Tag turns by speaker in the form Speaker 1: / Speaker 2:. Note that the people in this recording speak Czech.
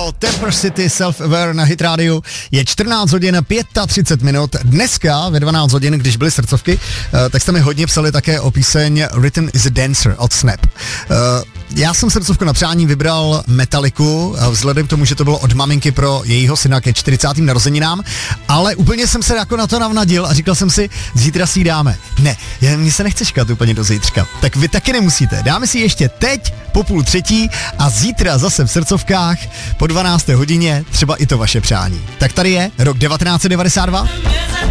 Speaker 1: Toto Tepper City Self-Aware na Hit Radio. Je 14 hodin 35 minut. Dneska ve 12 hodin, když byly srdcovky, tak jste mi hodně psali také o píseň Rhythm is a Dancer od Snap. Já jsem srdcovku na přání vybral Metalliku, vzhledem k tomu, že to bylo od maminky pro jejího syna ke 40. narozeninám, ale úplně jsem se jako na to navnadil a říkal jsem si, zítra si ji dáme. Ne, mně se nechce čekat úplně do zítřka, tak vy taky nemusíte. Dáme si ještě teď po 2:30 a zítra zase v srdcovkách po 12. hodině třeba i to vaše přání. Tak tady je rok 1992.